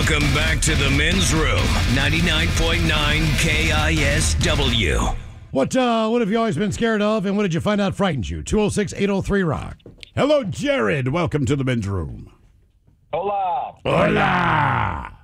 Welcome back to the Men's Room, 99.9 KISW. What have you always been scared of, and what did you find out frightens you? 206-803-ROCK. Hello, Jared. Welcome to the Men's Room. Hola. Hola.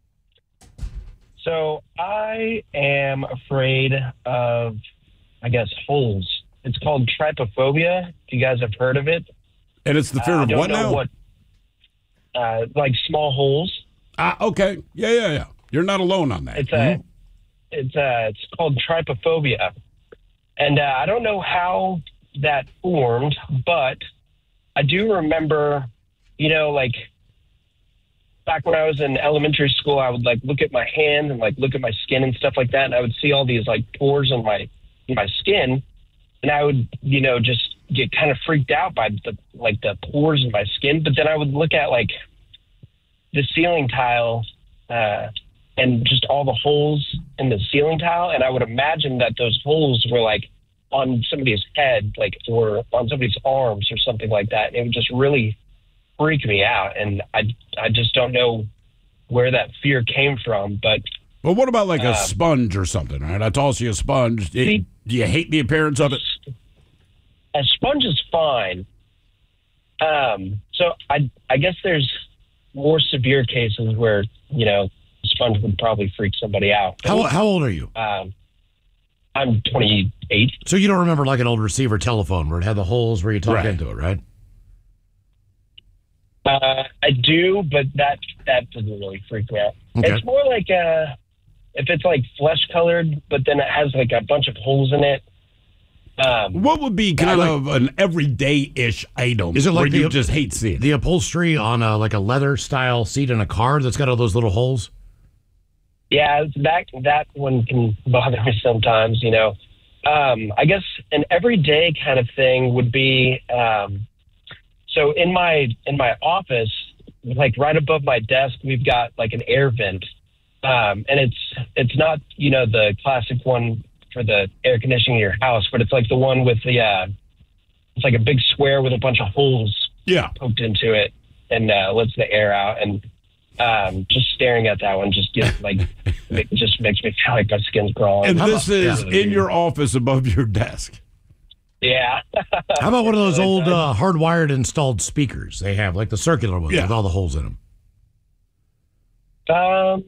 So I am afraid of, I guess, holes. It's called trypophobia. If you guys have heard of it. And it's the fear of what now? Like small holes. Okay. Yeah. You're not alone on that. It's called trypophobia. And I don't know how that formed, but I do remember, like back when I was in elementary school, I would like look at my hand and like look at my skin and stuff like that. And I would see all these like pores in my skin. And I would, just get kind of freaked out by the pores in my skin. But then I would look at like the ceiling tile, and just all the holes in the ceiling tile. And I would imagine that those holes were like on somebody's head, like, or on somebody's arms or something like that. And it would just really freak me out. And I just don't know where that fear came from. But well, what about like a sponge or something? Right? I toss you a sponge. Do you hate the appearance of it? A sponge is fine. So I guess there's more severe cases where, sponge would probably freak somebody out. How old are you? I'm 28. So you don't remember like an old receiver telephone where it had the holes where you talk into it, right? I do, but that doesn't really freak me out. Okay. It's more like if it's like flesh colored, but then it has like a bunch of holes in it. What would be kind of an everyday-ish item? Is it like where you just hate seeing the upholstery on like a leather style seat in a car that's got all those little holes? Yeah, that one can bother me sometimes. I guess an everyday kind of thing would be. So in my office, like right above my desk, we've got like an air vent, and it's not the classic one for the air conditioning in your house, but it's like the one with the it's like a big square with a bunch of holes poked into it and lets the air out. And just staring at that one just gets like it just makes me feel like my skin's crawling. And this is in your office above your desk. Yeah. How about one of those old hardwired installed speakers they have, like the circular ones with all the holes in them?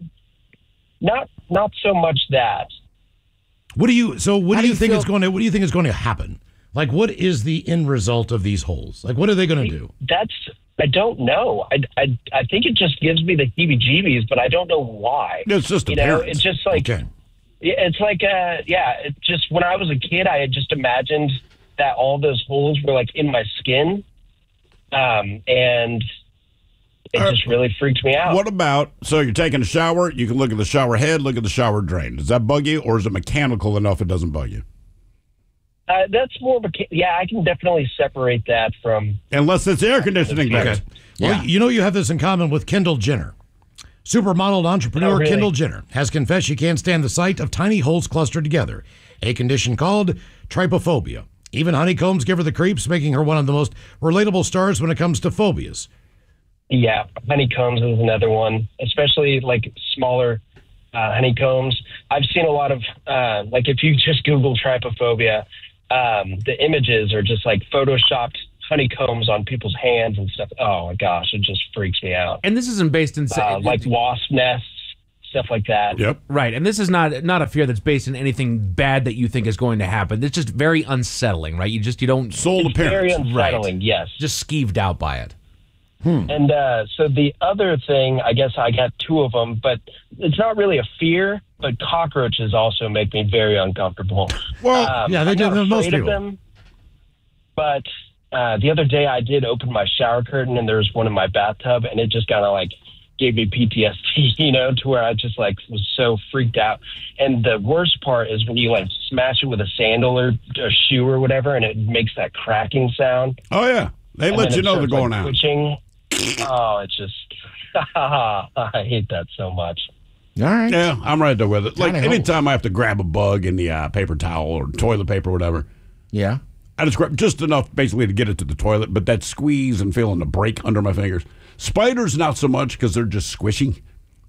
Not so much that. What do you think is going to happen? Like, what is the end result of these holes? Like, what are they going to do? I don't know. I think it just gives me the heebie-jeebies, but I don't know why. It's just appearance. It's just like, it's like, it's just when I was a kid, I had just imagined that all those holes were like in my skin. And it just really freaked me out. What about, so you're taking a shower, you can look at the shower head, look at the shower drain. Does that bug you, or is it mechanical enough it doesn't bug you? That's more of I can definitely separate that from... Unless it's air conditioning. Okay. Well, you have this in common with Kendall Jenner. Supermodel entrepreneur Kendall Jenner has confessed she can't stand the sight of tiny holes clustered together, a condition called trypophobia. Even honeycombs give her the creeps, making her one of the most relatable stars when it comes to phobias. Yeah, honeycombs is another one, especially like smaller honeycombs. I've seen a lot of, like if you just Google trypophobia, the images are just like photoshopped honeycombs on people's hands and stuff. Oh my gosh, it just freaks me out. And this isn't based in... like wasp nests, stuff like that. Yep. Right, and this is not a fear that's based in anything bad that you think is going to happen. It's just very unsettling, right? You don't... Soul appearance. Very unsettling, yes. Just skeeved out by it. And so the other thing, I guess I got two of them, but it's not really a fear, but cockroaches also make me very uncomfortable. Well, they do. Most people. Them, but the other day I did open my shower curtain and there was one in my bathtub and it just kind of like gave me PTSD, to where I just like was so freaked out. And the worst part is when you like smash it with a sandal or a shoe or whatever and it makes that cracking sound. Oh, yeah. They let you know they're going out. Twitching. Oh, it's just, I hate that so much. All right. Yeah, I'm right there with it. Like anytime I have to grab a bug in the paper towel or toilet paper or whatever. Yeah. I just grab just enough basically to get it to the toilet, but that squeeze and feeling the break under my fingers. Spiders, not so much because they're just squishy.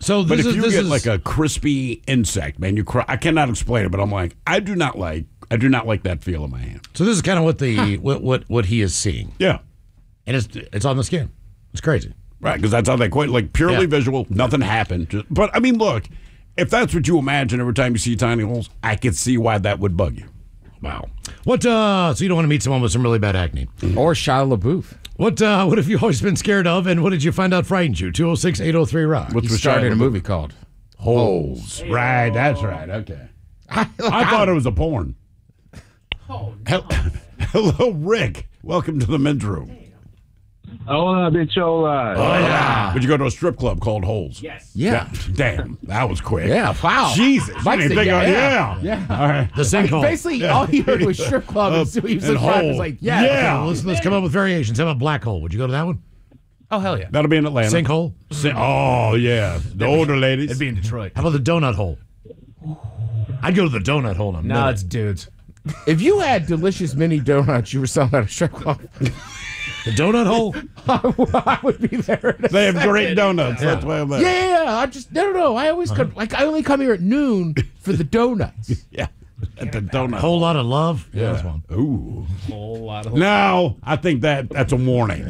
So But this if is you this get is like a crispy insect, man, you cry. I cannot explain it, but I'm like, I do not like that feel in my hand. so this is kind of what the what he is seeing, Yeah. and it's on the skin. It's crazy. Right, because that's how they quit. Like purely Yeah. visual, nothing happened. But I mean, look, if that's what you imagine every time you see tiny holes, I could see why that would bug you. Wow. What? So you don't want to meet someone with some really bad acne? Or Shia LaBeouf. What have you always been scared of, and what did you find out frightened you? 206-803-ROCK. Which He was starred in a Shia movie called Holes. Right, that's right. Okay. I thought it was a porn. Oh, no. Hello, Rick. Welcome to the men's room. Hola, bichola. Oh, yeah. Would you go to a strip club called Holes? Yes. Yeah. Damn, that was quick. Yeah, wow. Jesus. Mike You didn't said think yeah. yeah. All right. The sinkhole. Basically, all he heard was strip club and he was and like, hole. was like, yeah. Yeah. Let's come up with variations. How about black hole? Would you go to that one? Oh, hell yeah. That'll be in Atlanta. Sinkhole. Oh, yeah. The older ladies. It'd be in Detroit. How about the donut hole? I'd go to the donut hole in a No, minute. it's dudes. If you had delicious mini donuts you were selling at a strip club, The donut hole? I would be there. They have great donuts. That's why I'm there. Yeah. I just no. I always come, I only come here at noon for the donuts. Yeah. At the donut. Whole lot of love? Yeah, that's one. Ooh. Whole lot of. No, I think that's a warning.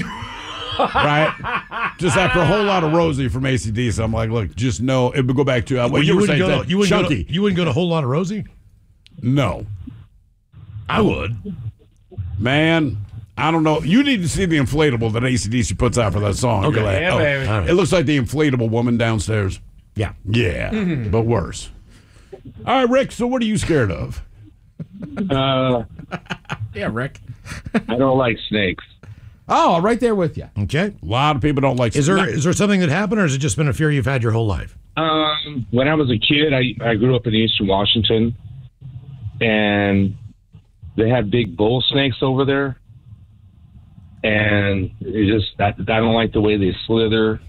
Right? Just after a whole lot of Rosie from ACDC, I'm like, look, just know it would go back to what you were saying. you wouldn't go Chunky. to, you wouldn't go to Whole Lot of Rosie? No. I would. Man, I don't know. You need to see the inflatable that ACDC puts out for that song. Okay. You're like, Yeah, baby. All right. It looks like the inflatable woman downstairs. Yeah. Yeah, but worse. All right, Rick, so what are you scared of? Yeah, Rick. I don't like snakes. Oh, right there with you. Okay. A lot of people don't like Is there something that happened, or has it just been a fear you've had your whole life? When I was a kid, I grew up in Eastern Washington, and they had big bull snakes over there. And I don't like the way they slither.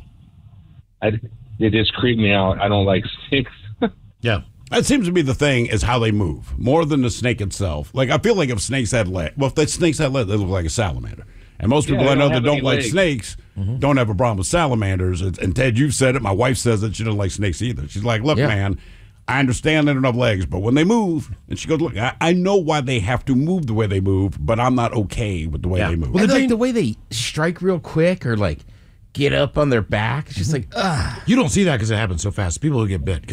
They just creep me out. I don't like snakes. Yeah. That seems to be the thing, is how they move, more than the snake itself. Like, I feel like if snakes had legs, well, if the snakes had legs, they look like a salamander. And most people I know that don't like snakes don't have a problem with salamanders. And Ted, you've said it. My wife says it. She doesn't like snakes either. She's like, look, man, I understand they don't have legs, but when they move, and she goes, look, I know why they have to move the way they move, but I'm not okay with the way they move. Well, like the way they strike real quick or like get up on their back. It's just like, ugh. You don't see that because it happens so fast. People who get bit.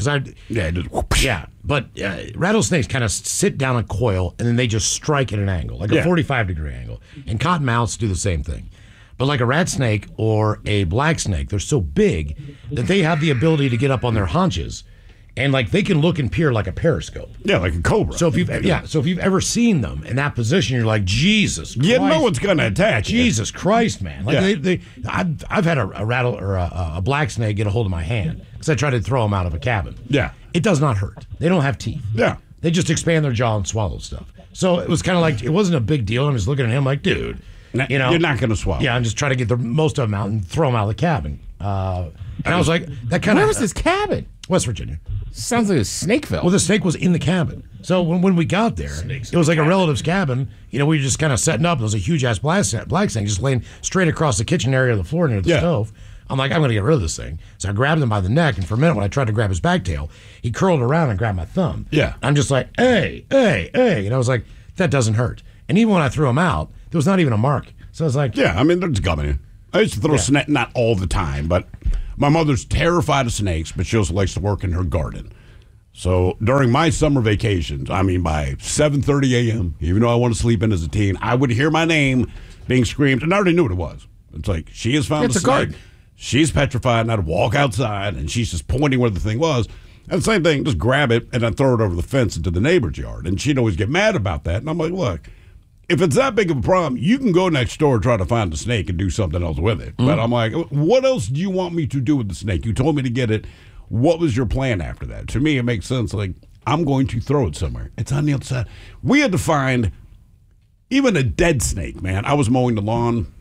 Yeah, But rattlesnakes kind of sit down a coil and then they just strike at an angle, like a 45-degree angle. And cottonmouths do the same thing. But like a rat snake or a black snake, they're so big that they have the ability to get up on their haunches, and like they can look and peer like a periscope. Yeah, like a cobra. So if you've ever seen them in that position, you're like, Jesus Christ. You know it's going to attack you. Jesus Christ, man! Like I've had a rattle or a black snake get a hold of my hand because I tried to throw them out of a cabin. Yeah. It does not hurt. They don't have teeth. Yeah. They just expand their jaw and swallow stuff. So it was kind of like, it wasn't a big deal. I'm just looking at him like, dude, You're not going to swallow. Yeah, I'm just trying to get the most of them out and throw them out of the cabin. And I was like, that kind of. Where was this cabin? West Virginia. Sounds like a Snakeville. Well, the snake was in the cabin. So when we got there, it was like a relative's cabin. You know, we were just kind of setting up. There was a huge ass black snake just laying straight across the kitchen area of the floor near the stove. I'm like, I'm going to get rid of this thing. So I grabbed him by the neck, and for a minute, when I tried to grab his back tail, he curled around and grabbed my thumb. Yeah. I'm just like, hey. And I was like, that doesn't hurt. And even when I threw him out, there was not even a mark. So I was like, yeah, I mean, they're just gumming. I used to throw snake, not all the time, but my mother's terrified of snakes, but she also likes to work in her garden. So during my summer vacations, I mean, by 7:30 a.m., even though I want to sleep in as a teen, I would hear my name being screamed, and I already knew what it was. It's like, she has found a snake. garden. She's petrified, and I'd walk outside, and she's just pointing where the thing was. And the same thing, just grab it, and I'd throw it over the fence into the neighbor's yard. And she'd always get mad about that. And I'm like, look, if it's that big of a problem, you can go next door and try to find the snake and do something else with it. But I'm like, what else do you want me to do with the snake? You told me to get it. What was your plan after that? To me, it makes sense. Like, I'm going to throw it somewhere. It's on the outside. We had to find even a dead snake, man. I was mowing the lawn.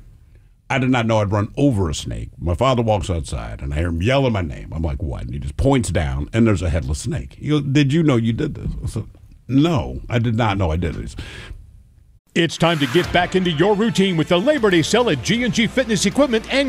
I did not know I'd run over a snake. My father walks outside, and I hear him yelling my name. I'm like, what? And he just points down, and there's a headless snake. He goes, did you know you did this? I said, no, I did not know I did this. It's time to get back into your routine with the Labor Day sale at G&G Fitness Equipment and